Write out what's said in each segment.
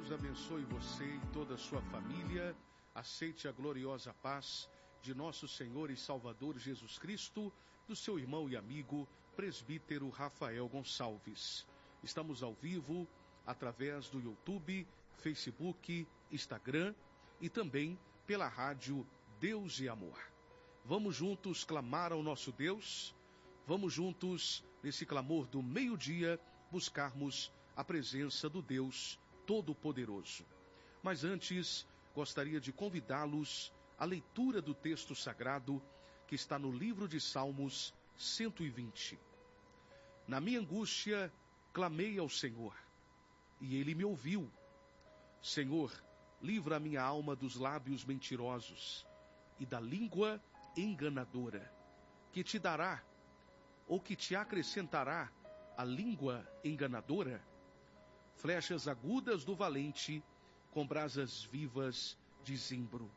Deus abençoe você e toda a sua família. Aceite a gloriosa paz de nosso Senhor e Salvador Jesus Cristo, do seu irmão e amigo, presbítero Rafael Gonçalves. Estamos ao vivo através do YouTube, Facebook, Instagram e também pela rádio Deus e Amor. Vamos juntos clamar ao nosso Deus. Vamos juntos, nesse clamor do meio-dia, buscarmos a presença do Deus Todo-Poderoso. Mas antes, gostaria de convidá-los à leitura do texto sagrado que está no livro de Salmos 120. Na minha angústia, clamei ao Senhor, e Ele me ouviu. Senhor, livra a minha alma dos lábios mentirosos e da língua enganadora, que te dará, ou que te acrescentará a língua enganadora? Flechas agudas do valente, com brasas vivas de zimbro.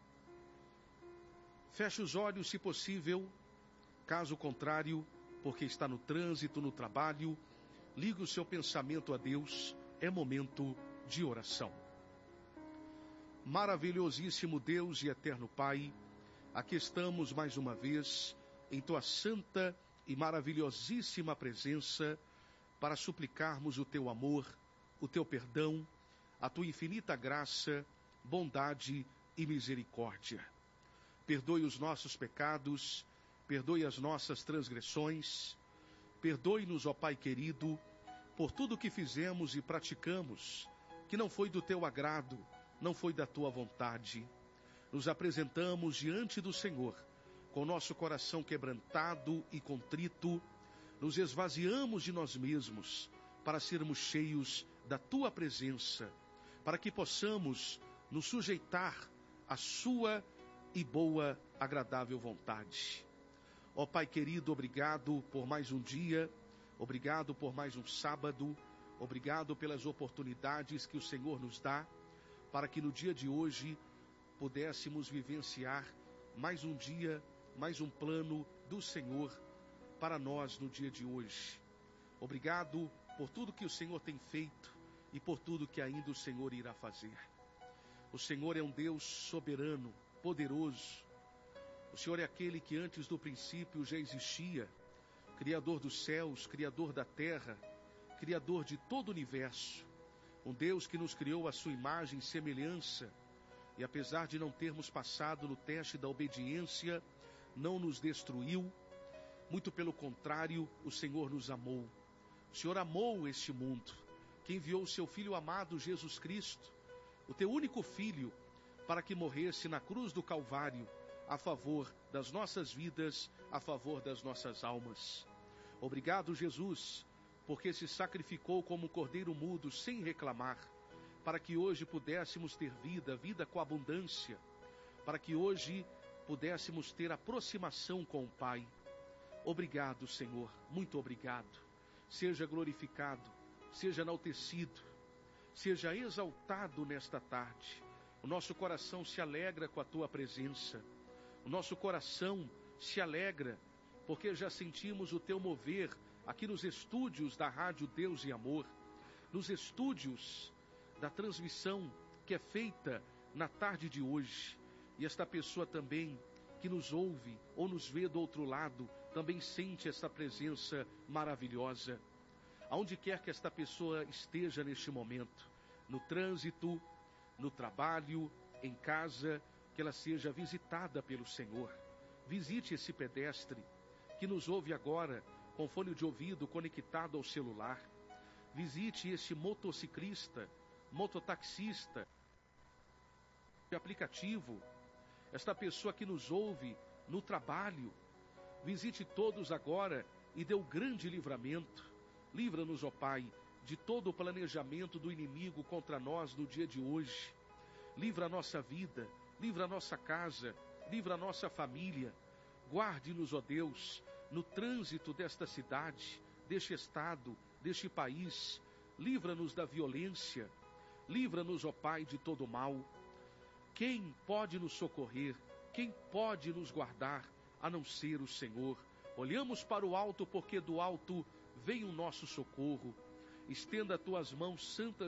Feche os olhos, se possível. Caso contrário, porque está no trânsito, no trabalho, ligue o seu pensamento a Deus. É momento de oração. Maravilhosíssimo Deus e eterno Pai, aqui estamos mais uma vez em tua santa e maravilhosíssima presença para suplicarmos o teu amor, o teu perdão, a tua infinita graça, bondade e misericórdia. Perdoe os nossos pecados, perdoe as nossas transgressões, perdoe-nos, ó Pai querido, por tudo que fizemos e praticamos, que não foi do teu agrado, não foi da tua vontade. Nos apresentamos diante do Senhor, com nosso coração quebrantado e contrito, nos esvaziamos de nós mesmos para sermos cheios da tua presença, para que possamos nos sujeitar à sua e boa, agradável vontade. Ó Pai querido, obrigado por mais um dia, obrigado por mais um sábado, obrigado pelas oportunidades que o Senhor nos dá, para que no dia de hoje pudéssemos vivenciar mais um dia, mais um plano do Senhor para nós no dia de hoje. Obrigado por tudo que o Senhor tem feito e por tudo que ainda o Senhor irá fazer. O Senhor é um Deus soberano, poderoso. O Senhor é aquele que antes do princípio já existia, Criador dos céus, Criador da terra, Criador de todo o universo. Um Deus que nos criou à sua imagem e semelhança, e apesar de não termos passado no teste da obediência, não nos destruiu. Muito pelo contrário, o Senhor nos amou. O Senhor amou este mundo, que enviou o seu Filho amado Jesus Cristo, o teu único Filho, para que morresse na cruz do Calvário, a favor das nossas vidas, a favor das nossas almas. Obrigado, Jesus, porque se sacrificou como um cordeiro mudo, sem reclamar, para que hoje pudéssemos ter vida, vida com abundância, para que hoje pudéssemos ter aproximação com o Pai. Obrigado, Senhor, muito obrigado. Seja glorificado, seja enaltecido, seja exaltado nesta tarde. O nosso coração se alegra com a tua presença. O nosso coração se alegra porque já sentimos o teu mover aqui nos estúdios da Rádio Deus e Amor, nos estúdios da transmissão que é feita na tarde de hoje. E esta pessoa também que nos ouve ou nos vê do outro lado, também sente essa presença maravilhosa. Aonde quer que esta pessoa esteja neste momento, no trânsito, no trabalho, em casa, que ela seja visitada pelo Senhor. Visite esse pedestre que nos ouve agora com fone de ouvido conectado ao celular. Visite esse motociclista, mototaxista, de aplicativo, esta pessoa que nos ouve no trabalho. Visite todos agora e dê o grande livramento. Livra-nos, ó Pai, de todo o planejamento do inimigo contra nós no dia de hoje. Livra a nossa vida, livra a nossa casa, livra a nossa família. Guarde-nos, ó Deus, no trânsito desta cidade, deste estado, deste país. Livra-nos da violência. Livra-nos, ó Pai, de todo o mal. Quem pode nos socorrer? Quem pode nos guardar, a não ser o Senhor? Olhamos para o alto, porque do alto vem o nosso socorro. Estenda as tuas mãos santas